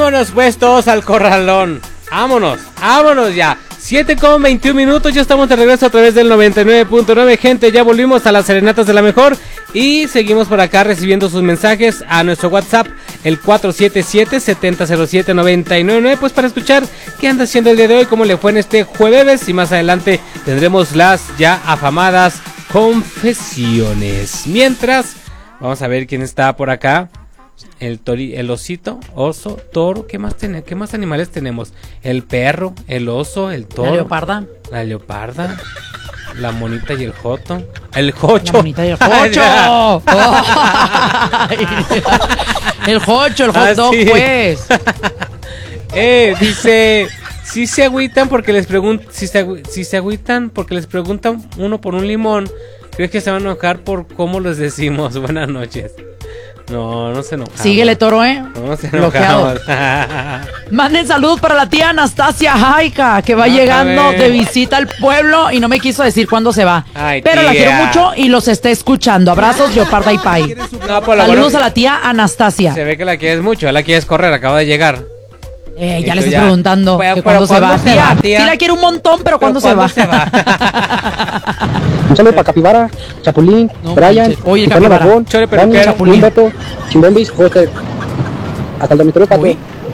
Vámonos pues todos al corralón. Vámonos ya. 7:21, ya estamos de regreso a través del 99.9, gente, ya volvimos a las serenatas de la mejor y seguimos por acá recibiendo sus mensajes a nuestro WhatsApp, el 477-7007-999, pues para escuchar qué anda haciendo el día de hoy, cómo le fue en este jueves, y más adelante tendremos las ya afamadas confesiones. Mientras, vamos a ver quién está por acá. El osito, oso, toro, ¿qué más animales tenemos? El perro, el oso, el toro. La leoparda, la monita y el joto. El jocho. La monita y el jocho. El jocho, el hot dog, sí. Pues. Dice, si se agüitan porque les preguntan, si se agüitan porque les preguntan uno por un limón, ¿crees que se van a enojar por cómo les decimos? Buenas noches. No se enojamos. Síguele, toro, No se enojamos. Manden saludos para la tía Anastasia Jaica, que va llegando de visita al pueblo y no me quiso decir cuándo se va. Ay, pero tía. la quiero mucho y los está escuchando. Abrazos, Leoparda y Pai. Saludos a la tía Anastasia. Se ve que la quieres mucho, la quieres correr, acaba de llegar. Ya le estás preguntando pero cuándo se va. Tía. Sí la quiero un montón, pero ¿cuándo se va? Un saludo para Capibara, Chapulín, Brian, oye, Capibara, Dani, Chapulín, Beto, Chimbombis, José, hasta el dormitorio Pato.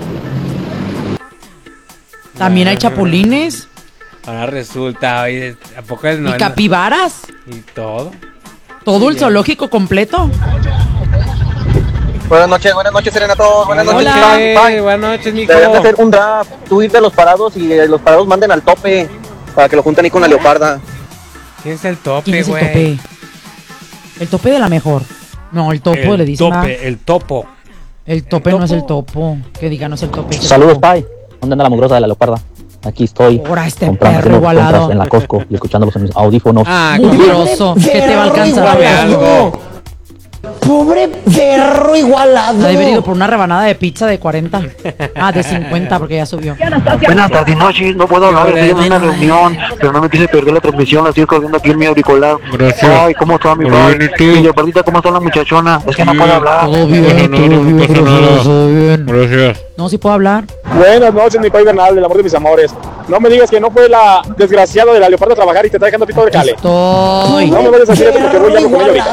También hay chapulines. Ahora resulta, oye, ¿a poco es ¿Y capibaras? Y todo. ¿Todo el zoológico completo? Buenas noches, Serenatos. Buenas noches, Pai. Buenas noches, mijo. Deberían de hacer un draft, tú ir de los parados y los parados manden al tope para que lo junten ahí con la leoparda. ¿Quién es el tope, ¿Quién es el güey? tope? El tope de la mejor. No, el topo le dicen. El topo. El tope no es el topo. Que diga, no es el tope. Saludos, Pai. ¿Dónde anda la mugrosa de la leoparda? Aquí estoy. Ahora este comprando perro igualado en la Costco y escuchándolos en mis audífonos. Mugroso. ¿Qué te va a alcanzar? Algo. Pobre perro igualado. Ha de haber ido por una rebanada de pizza de 40. De 50 porque ya subió. Buenas tardes, noches. No puedo hablar, estoy en una reunión, pero no me quise perder la transmisión, la estoy corriendo aquí en mi auricular. Gracias. Ay, ¿cómo está mi padre? Y Leopardita, ¿cómo está la muchachona? Es que no puedo hablar. Todo bien. Gracias. No, sí puedo hablar. Buenas noches, mi Pai Bernal, del amor de mis amores. No me digas que no fue la desgraciada de la leoparda a trabajar y te está dejando pito de cale. Estoy. No me vayas a decir eso porque voy ya con ella ahorita.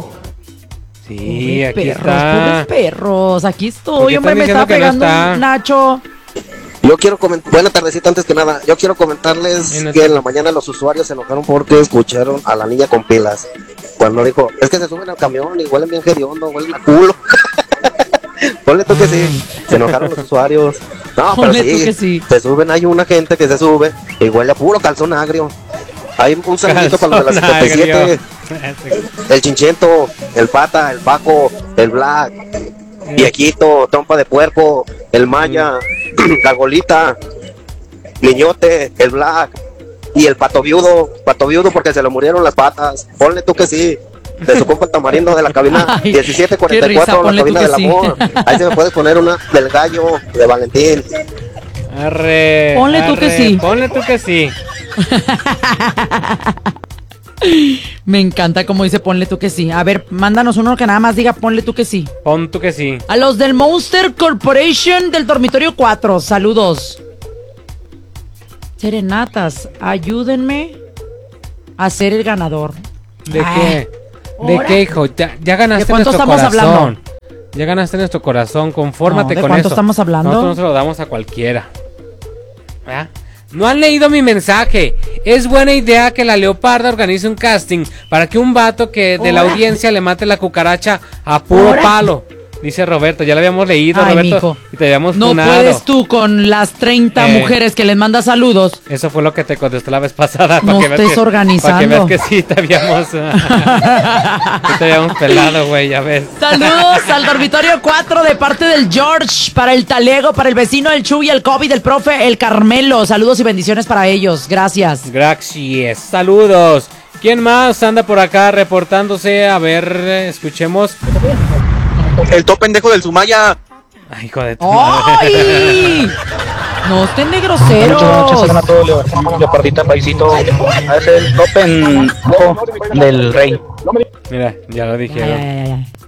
Sí, aquí Pobres está. perros, aquí ¿Por estoy. qué Hombre, me estás está diciendo que no pegando está? un Nacho. Yo quiero comentar, buena tardecita antes que nada, yo quiero comentarles que en la mañana los usuarios se enojaron porque escucharon a la niña con pilas. Cuando dijo, es que se suben al camión y huelen bien hediondo, huelen a culo. Ponle tú que sí, se enojaron los usuarios. No, pero Ponle tú que sí. se suben, hay una gente que se sube y huele a puro calzón agrio. Hay un saludito para los de la 57, el Chinchento, el Pata, el Paco, el Black, Viejito, Trompa de Puerco, el Maya, Gargolita, Niñote, el Black y el Pato Viudo porque se le murieron las patas. Ponle tú que sí. De su compa el Tamarindo de la cabina 1744, la cabina del amor. Ahí se me puede poner una del gallo de Valentín. Arre. Ponle tú que sí. Ponle tú que sí. Me encanta como dice ponle tú que sí. A ver, mándanos uno que nada más diga ponle tú que sí. Pon tú que sí. A los del Monster Corporation del dormitorio 4, saludos. Serenatas, ayúdenme a ser el ganador. ¿De qué? ¿De qué, hijo? Ya ganaste ¿De cuánto nuestro estamos corazón. hablando? Ya ganaste nuestro corazón, confórmate ¿De con cuánto eso. estamos hablando? Nosotros no se lo damos a cualquiera. ¿Verdad? No han leído mi mensaje. Es buena idea que la leoparda organice un casting para que un vato que de la audiencia le mate la cucaracha a puro palo. Dice Roberto, ya lo habíamos leído, Ay, Roberto, mijo. y te habíamos No funado. puedes tú con las 30 mujeres que les mandas saludos. Eso fue lo que te contestó la vez pasada. No estés organizando. Para que veas que sí te habíamos, sí te habíamos pelado, güey, ya ves. Saludos al dormitorio 4 de parte del George, para el Talego, para el vecino del Chuy, el COVID, el profe, el Carmelo. Saludos y bendiciones para ellos. Gracias. Gracias. Saludos. ¿Quién más anda por acá reportándose? A ver, escuchemos. El top pendejo del Sumaya. Ay, hijo de tu madre. ¡Ay! No estén de groseros. Muchas gracias a todos, Leopardita, Paisito. Es el top del rey. Mira, ya lo dijeron. Ay.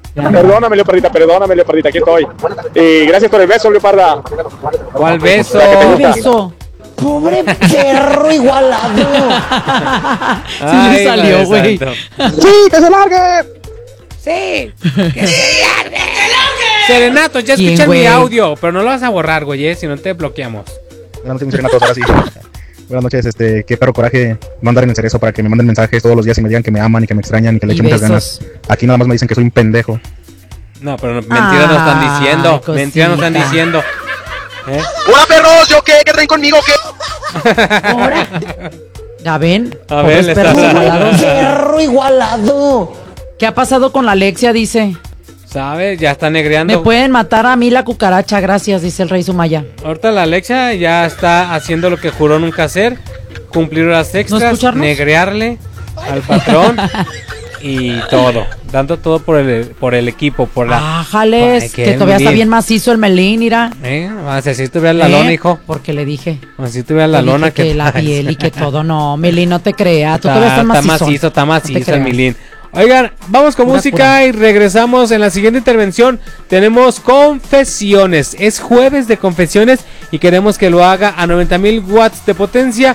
Perdóname, Leopardita, aquí estoy. Y gracias por el beso, Leoparda. ¿Cuál beso? ¿Qué beso? Pobre perro igualado. Sí le salió, güey. ¡Sí, que se largue! Sí, que se largue. Serenato, ya escuchan mi audio, pero no lo vas a borrar, güey, si no te bloqueamos. Buenas noches, mis serenatos, ahora sí. Buenas noches, qué perro coraje no andar en el cerezo para que me manden mensajes todos los días y me digan que me aman y que me extrañan y que le echen muchas ganas. Aquí nada más me dicen que soy un pendejo. No, pero mentiras nos están diciendo. Mentiras nos están diciendo. ¡Hola, perros! ¿Yo qué? ¿Qué traen conmigo? ¿Qué? ¿Ahora? ¿Ya ven? A ver, le perro igualado. Perro igualado. ¿Qué ha pasado con la Alexia? Dice. ¿Sabes? Ya está negreando. Me pueden matar a mí la cucaracha, gracias, dice el rey Sumaya. Ahorita la Alexia ya está haciendo lo que juró nunca hacer. Cumplir horas extras, ¿No negrearle al patrón y todo. Dando todo por el equipo, por la... Ájales, que todavía está bien macizo el melín, mira. Así tuviera la lona, hijo. Porque le dije. Así tuviera la lona que la piel y que todo, no, Melín, no te creas. Tú todavía estás macizo. Está macizo el Melín. Oigan, vamos con música y regresamos. En la siguiente intervención tenemos confesiones. Es jueves de confesiones y queremos que lo haga a 90,000 watts de potencia.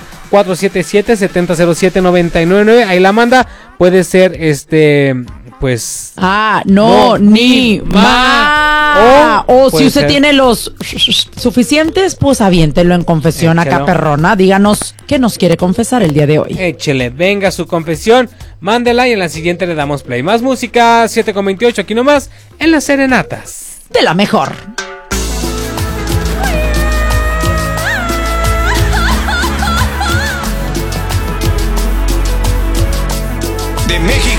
477-7007-999. Ahí la manda. Puede ser pues... no, ni más. O si usted tiene los suficientes, pues aviéntelo en confesión acá, perrona. Díganos qué nos quiere confesar el día de hoy. Échele, venga su confesión, mándela y en la siguiente le damos play. Más música, 7:28, aquí nomás, en las serenatas. De la mejor.